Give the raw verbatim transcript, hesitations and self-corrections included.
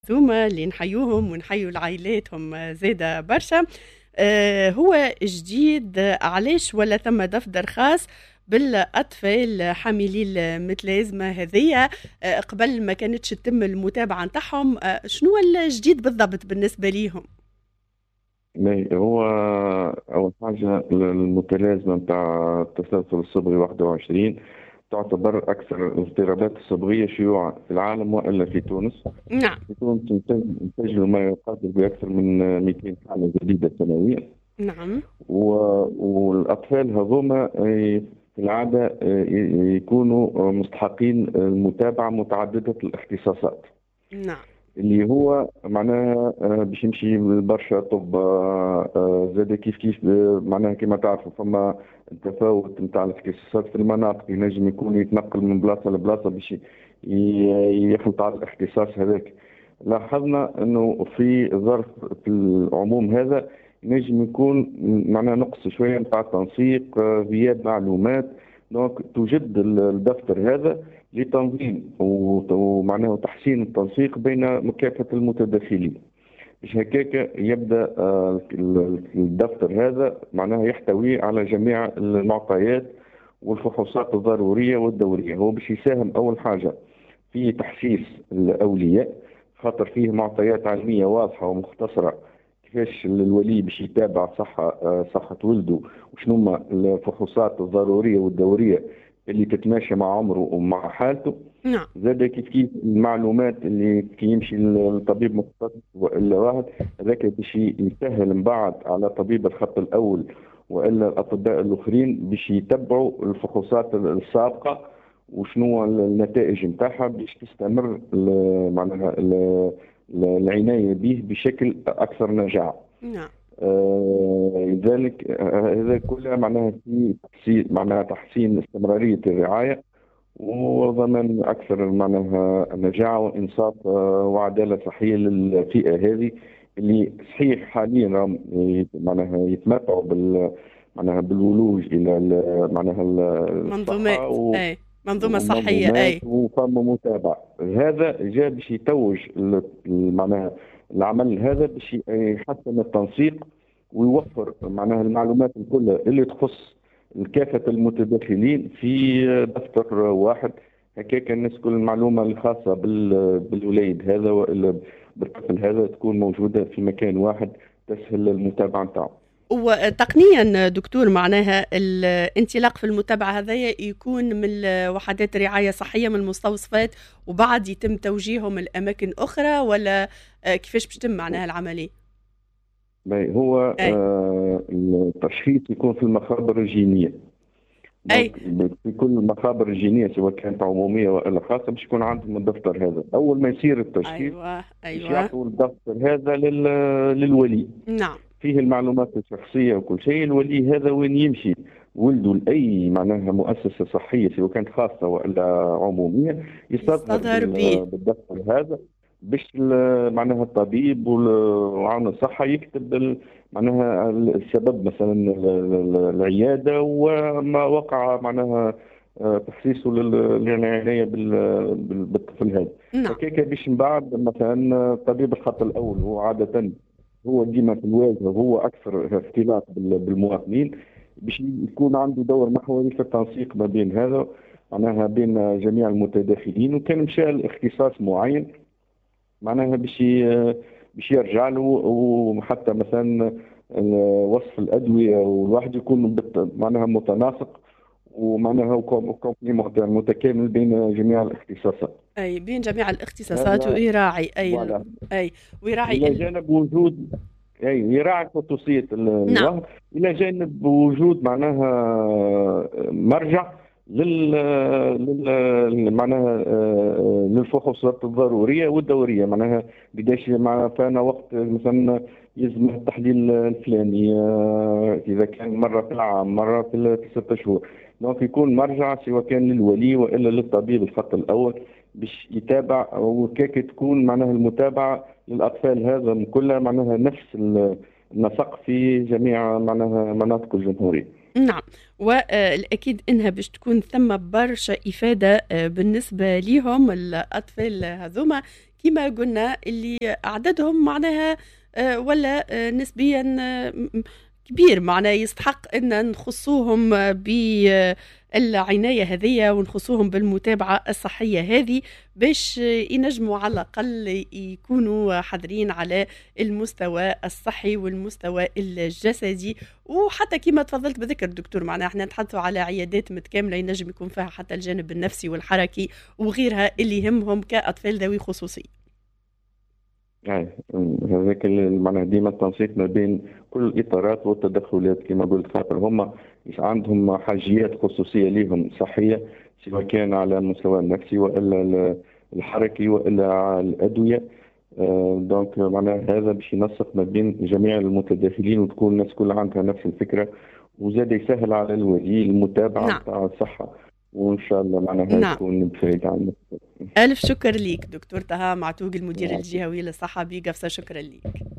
ثم اللي نحيوهم ونحيوا العائلاتهم زادة برشا. آه هو جديد، علاش ولا ثم دفتر خاص بالأطفال حاملي المتلازمة هذية؟ آه قبل ما كانتش تتم المتابعة نتاعهم. آه شنو الجديد بالضبط بالنسبة ليهم؟ ما هو أول حاجة المتلازمة متاع التسلسل الصبغي واحد وعشرين تعتبر أكثر الاضطرابات الصبغية شيوعا في العالم وإلا في تونس. نعم. في تونس ينتج- ينتجوا ما يقدر بأكثر من مئتين حالة جديدة سنويا. نعم. و- والأطفال هذوما آه، في العادة آه، يكونوا آه، مستحقين المتابعة متعددة الاختصاصات، نعم. اللي هو معناها آه، باش يمشي برشا طب. آه، آه، زاد كيف كيف آه، معناها كما تعرفوا فما تفاوت نتاع الاختصاصات في المناطق، ينجم يكون يتنقل من بلاصه لبلاصه باش ي- يخلط على الاختصاص هذاك. لاحظنا انه في ظرف في العموم هذا ينجم يكون معناها نقص شويه نتاع التنسيق، آه، غياب معلومات. دونك توجد الدفتر هذا لتنظيم وت- ومعناه تحسين التنسيق بين كافة المتداخلين. مش هكاك يبدأ آه، ال- الدفتر هذا معناه يحتوي على جميع المعطيات والفحوصات الضرورية والدورية. هو باش يساهم أول حاجة في تحسيس الأولياء، خاطر فيه معطيات علمية واضحة ومختصرة كيفاش الولي باش يتابع صحة آه، صحة ولده، وشنو هما الفحوصات الضرورية والدورية اللي تتماشى مع عمره ومع حالته. نعم. زاد كيف كيف المعلومات اللي كي يمشي الطبيب مختص والا واحد هذاك باش يسهل من بعد على طبيب الخط الاول والا الاطباء الاخرين باش يتبعوا الفحوصات السابقه وشنو النتائج نتاعها باش تستمر ال- معناها ال- العنايه به بشكل اكثر نجاعه. نعم. آه، لذلك آه، هذا كله معناها في تحسين معناها تحسين استمراريه الرعايه وضمان أكثر معناها نجاعة وإنصاف آه، وعدالة صحية للفئة هذه اللي صحيح حاليا راهم ي- معناها يتمتعوا بال معناها بالولوج إلى ال- معناها ال- الصحة منظومات، و- أي منظومة صحية، ومنظومات أي. وفما متابعة. هذا جاء باش يتوج ال- ال- معناها العمل هذا باش يحسن التنسيق ويوفر معناها المعلومات كلها اللي تخص كافة المتداخلين في دفتر واحد. هكاك الناس كل المعلومة الخاصة بال- بالوليد هذا وإلا بالطفل هذا تكون موجودة في مكان واحد، تسهل المتابعة نتاعو. وتقنيا دكتور، معناها الانطلاق في المتابعة هذايا يكون من وحدات رعاية صحية من المستوصفات، وبعد يتم توجيههم الأماكن أخرى، ولا آه، كيفاش باش تتم معناها العملية؟ باهي، هو أي. آه، التشخيص يكون في المخابر الجينية. أي. دونك في كل المخابر الجينية سواء كانت عمومية وإلا خاصة باش يكون عندهم الدفتر هذا. أول ما يصير التشخيص أيوة. باش أيوة. يعطوا الدفتر هذا لل... للولي، نعم. فيه المعلومات الشخصية وكل شيء. الولي هذا وين يمشي ولده لأي معناها مؤسسة صحية سواء كانت خاصة ولا عمومية يستظهر يستظهر به. بال- بالدفتر هذا باش ال- معناها الطبيب وال- وعون الصحة يكتب ال- معناها السبب مثلا ال- ال- العيادة وما وقع معناها آه، تخصيصه لل- للعناية بال- بال- بالطفل هذا. نعم. هكاك باش من بعد مثلا طبيب الخط الأول هو عادة هو ديما في الواجهه وهو اكثر اختلاط بال- بالمواطنين باش يكون عنده دور محوري في التنسيق ما بين هذا معناها بين جميع المتداخلين. وكان مشى لاختصاص معين معناها باش ي- باش يرجع له، وحتى مثلا ال- وصف الادويه والواحد يكون بت- معناها متناسق ومعناها كوم- كومبليمونتير متكامل بين جميع الاختصاصات. أي بين جميع الاختصاصات، هذا ويراعي أي ال... فوالا أي ويراعي الى ال... جانب وجود اي يراعي خصوصيه ال- نعم. الوهم، الى جانب وجود معناها مرجع لل, لل... معناها آه، للفحوصات الضروريه والدوريه. معناها قداش مع فانا وقت مثلا يلزم التحليل الفلاني، آه، اذا كان مره في العام مره في ال- في ستة شهور. دونك يكون مرجع سواء كان للولي والا للطبيب الخط الاول باش يتابع، وكيك تكون معناها المتابعه للأطفال هذا كلها معناها نفس النسق في جميع معناها مناطق الجمهورية. نعم. والأكيد إنها باش تكون ثم برشا إفادة آه، بالنسبة ليهم الأطفال هذوما، كما قلنا اللي عددهم معناها ولا نسبيا كبير، معناه يستحق ان نخصوهم بالعنايه هذه ونخصوهم بالمتابعه الصحيه هذه باش ينجموا على الاقل يكونوا حذرين على المستوى الصحي والمستوى الجسدي. وحتى كما تفضلت بذكر دكتور، معناها احنا نتحدثوا على عيادات متكامله ينجم يكون فيها حتى الجانب النفسي والحركي وغيرها اللي يهمهم كاطفال ذوي خصوصيه. يعني هذاك معناها ديما التنسيق ما بين كل الاطارات والتدخلات كما قلت، خاطر هما عندهم حاجيات خصوصيه لهم صحيه، سواء كان على المستوى النفسي والا الحركي والا الادويه. آه دونك معناها هذا باش ينسق ما بين جميع المتداخلين وتكون الناس كلها عندها نفس الفكره، وزاد يسهل على الولي المتابعه نعم. بتاع الصحه، وان شاء الله معناها نعم. تكون بفائده عنا. ألف شكر ليك دكتور طه معتوق المدير الجهوي للصحة بقفصة، شكرا ليك.